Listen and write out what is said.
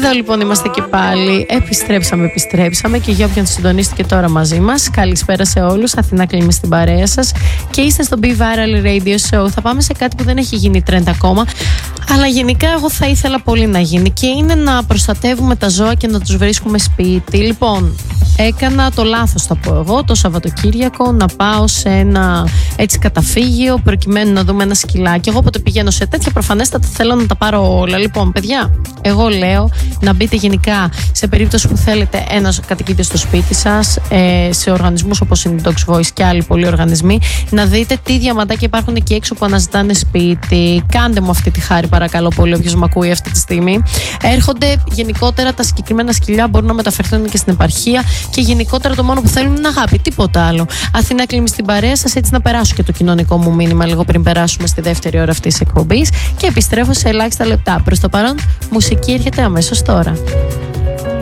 Εδώ λοιπόν είμαστε και πάλι. Επιστρέψαμε και για όποιον συντονίστηκε τώρα μαζί μας. Καλησπέρα σε όλους. Αθηνά Κλίμη στην παρέα σας. Και είστε στο Be Viral Radio Show. Θα πάμε σε κάτι που δεν έχει γίνει trend ακόμα. Αλλά γενικά εγώ θα ήθελα πολύ να γίνει. Και είναι να προστατεύουμε τα ζώα και να τους βρίσκουμε σπίτι. Λοιπόν, έκανα το λάθος, θα πω εγώ, το Σαββατοκύριακο να πάω σε ένα έτσι καταφύγιο προκειμένου να δούμε ένα σκυλάκι. Εγώ όποτε πηγαίνω σε τέτοια προφανέστατα θέλω να τα πάρω όλα. Λοιπόν, παιδιά, εγώ λέω να μπείτε γενικά σε περίπτωση που θέλετε ένα κατοικίδιο στο σπίτι σας, σε οργανισμούς όπως είναι η Dogs Voice και άλλοι πολλοί οργανισμοί, να δείτε τι διαμαντάκια υπάρχουν εκεί έξω που αναζητάνε σπίτι. Κάντε μου αυτή τη χάρη, παρακαλώ πολύ, όποιος με ακούει αυτή τη στιγμή. Έρχονται γενικότερα τα συγκεκριμένα σκυλιά, μπορούν να μεταφερθούν και στην επαρχία και γενικότερα το μόνο που θέλουν είναι αγάπη, τίποτα άλλο. Αθηνά Κλίμη στην παρέα σας, έτσι να περάσω και το κοινωνικό μου μήνυμα λίγο πριν περάσουμε στη δεύτερη ώρα αυτής της εκπομπής και επιστρέφω σε ελάχιστα λεπτά. Προς το παρόν, μουσική έρχεται αμέσως τώρα.